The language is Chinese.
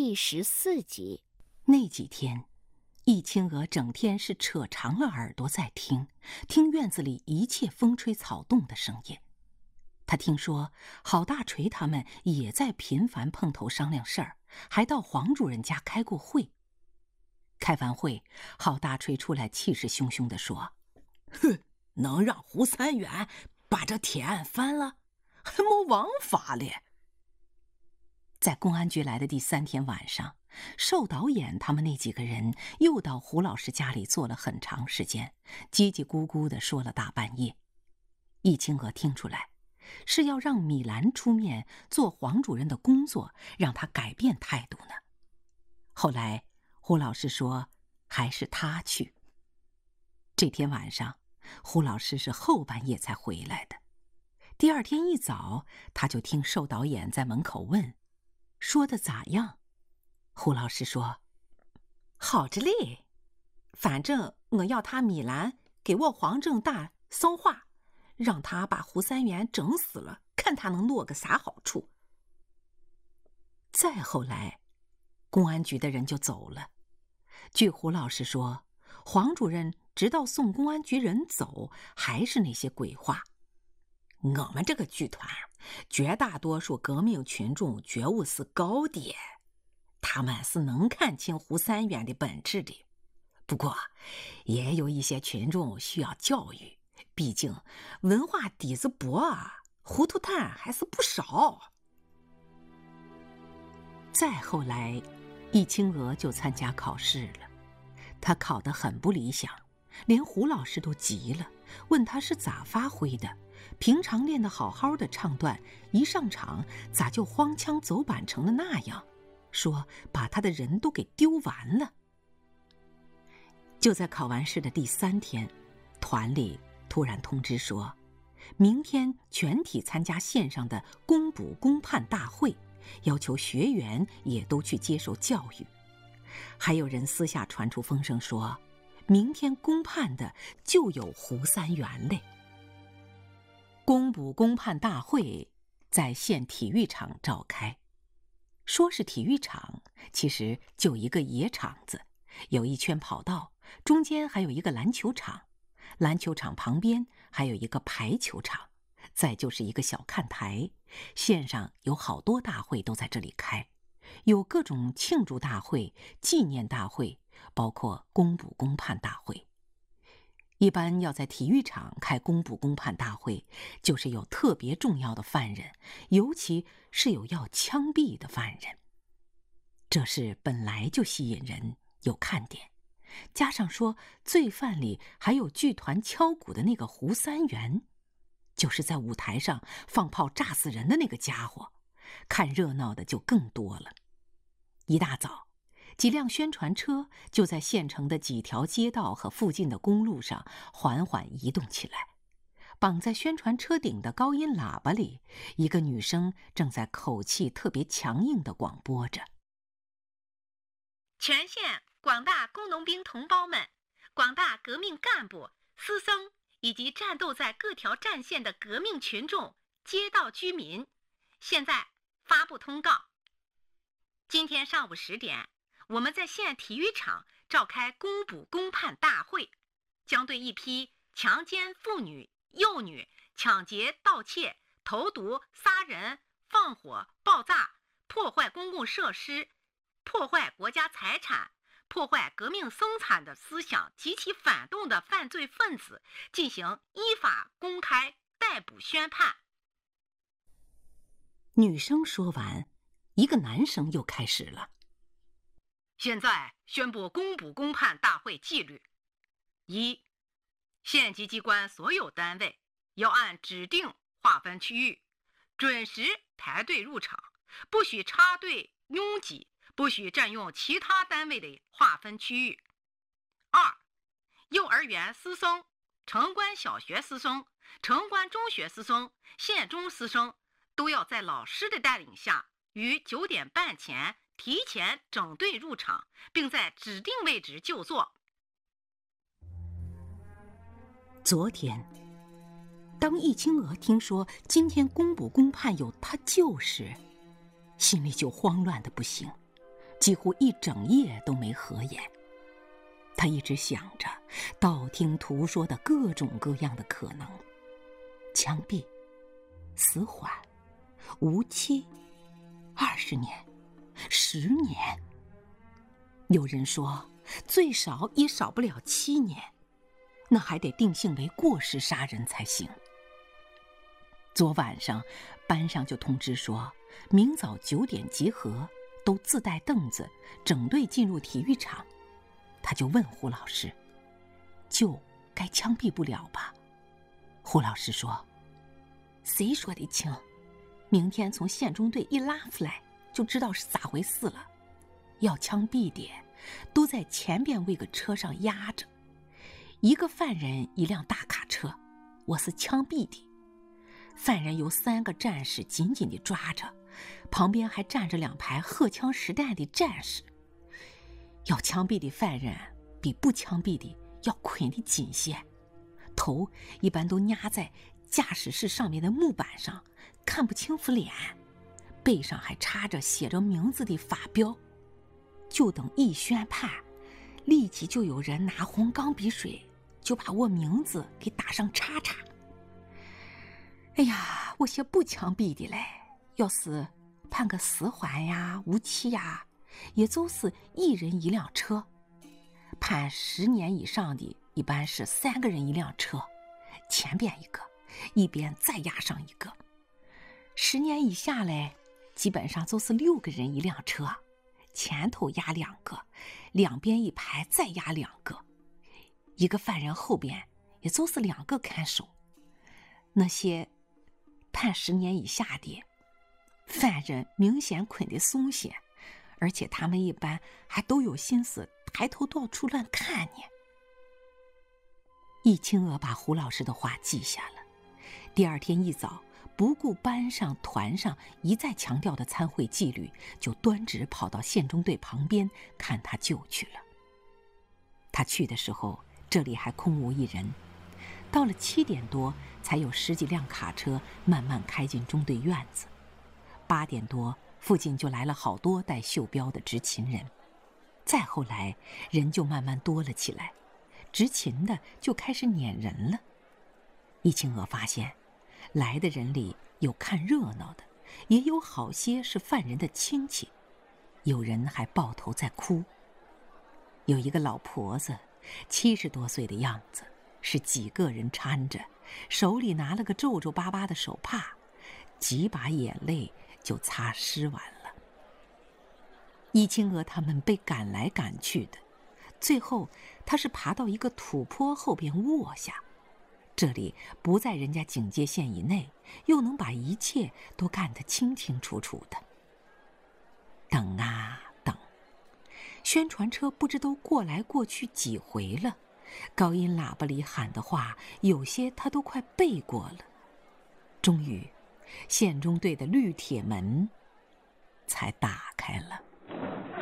第14集。 那几天，易青娥整天是扯长了耳朵在听院子里一切风吹草动的声音。他听说郝大锤他们也在频繁碰头商量事儿，还到黄主任家开过会。开完会，郝大锤出来气势汹汹地说：“ 哼，能让胡三元把这铁案翻了，还没王法嘞。” 在公安局来的第3天晚上，寿导演他们那几个人又到胡老师家里坐了很长时间，叽叽咕咕地说了大半夜。易青娥听出来，是要让米兰出面做黄主任的工作，让他改变态度呢。后来胡老师说还是他去。这天晚上，胡老师是后半夜才回来的。第2天一早，他就听寿导演在门口问：“说的咋样？”胡老师说：“ 好着嘞，反正我要他米兰给我黄正大捎话，让他把胡三元整死了，看他能落个啥好处。” 再后来，公安局的人就走了。据胡老师说，黄主任直到送公安局人走，还是那些鬼话。 我们这个剧团，绝大多数革命群众觉悟是高的，他们是能看清胡三元的本质的。不过，也有一些群众需要教育，毕竟文化底子薄啊，糊涂蛋还是不少。 再后来，易青娥就参加考试了，她考得很不理想，连胡老师都急了，问她是咋发挥的。平常练得好好的唱段，一上场咋就荒腔走板成了那样？说把他的人都给丢完了。就在考完试的第3天，团里突然通知说，明天全体参加线上的公补公判大会，要求学员也都去接受教育。还有人私下传出风声说，明天公判的就有胡三元嘞。公补公判大会在县体育场召开，说是体育场，其实就一个野场子，有一圈跑道，中间还有一个篮球场，篮球场旁边还有一个排球场，再就是一个小看台。县上有好多大会都在这里开，有各种庆祝大会、纪念大会，包括公补公判大会。一般要在体育场开公补公判大会，就是有特别重要的犯人，尤其是有要枪毙的犯人。这事本来就吸引人，有看点，加上说罪犯里还有剧团敲鼓的那个胡三元，就是在舞台上放炮炸死人的那个家伙，看热闹的就更多了。一大早，几辆宣传车就在县城的几条街道和附近的公路上缓缓移动起来。绑在宣传车顶的高音喇叭里，一个女生正在口气特别强硬地广播着：“ 全县广大工农兵同胞们，广大革命干部、师生以及战斗在各条战线的革命群众、街道居民，现在发布通告：今天上午10点，我们在县体育场召开公补公判大会，将对一批强奸妇女、幼女、抢劫、盗窃、投毒、杀人、放火、爆炸、破坏公共设施、破坏国家财产、破坏革命生产的思想及其反动的犯罪分子进行依法公开逮捕宣判。” 女生说完，一个男生又开始了：“ 现在宣布公补公判大会纪律：一、县级机关所有单位要按指定划分区域，准时排队入场，不许插队拥挤，不许占用其他单位的划分区域。二、幼儿园师生、城关小学师生、城关中学师生、县中师生都要在老师的带领下，于9点半前提前整队入场，并在指定位置就坐。” 昨天，当易青娥听说今天公补公判有他救时，心里就慌乱的不行， 几乎一整夜都没合眼。他一直想着道听途说的各种各样的可能：枪毙、死缓、无期、20年、10年。有人说最少也少不了7年，那还得定性为过失杀人才行。昨晚上班上就通知说，明早9点集合，都自带凳子，整队进入体育场。他就问胡老师：就该枪毙不了吧？胡老师说：谁说的轻？明天从县中队一拉出来，就知道是咋回事了。要枪毙的都在前边位个车上压着，一个犯人一辆大卡车，我是枪毙的。犯人有3个战士紧紧地抓着，旁边还站着2排荷枪实弹的战士。要枪毙的犯人比不枪毙的要捆得紧些，头一般都压在驾驶室上面的木板上，看不清楚脸，背上还插着写着名字的法标。就等一宣判，立即就有人拿红钢笔水就把我名字给打上叉叉。哎呀，我些不枪毙的嘞，要是判个死缓呀、无期呀，也就是1人1辆车。判10年以上的一般是3个人1辆车，前边一个，一边再压上一个。10年以下嘞，基本上就是6个人1辆车，前头压2个，两边一排再压2个，一个犯人后边也就是2个看守。那些判10年以下的犯人明显捆得松些，而且他们一般还都有心思抬头到处乱看呢。易清娥把胡老师的话记下了，第2天一早，不顾班上团上一再强调的参会纪律，就端直跑到县中队旁边看他舅去了。他去的时候，这里还空无一人，到了7点多，才有10几辆卡车慢慢开进中队院子。8点多，附近就来了好多带袖标的执勤人。再后来，人就慢慢多了起来，执勤的就开始撵人了。易清娥发现，来的人里有看热闹的，也有好些是犯人的亲戚，有人还抱头在哭。有一个老婆子，70多岁的样子，是几个人搀着，手里拿了个皱皱巴巴的手帕，几把眼泪就擦湿完了。易清娥他们被赶来赶去的，最后他是爬到一个土坡后边卧下，这里不在人家警戒线以内，又能把一切都干得清清楚楚的。等啊等，宣传车不知都过来过去几回了，高音喇叭里喊的话，有些他都快背过了。终于，县中队的绿铁门才打开了。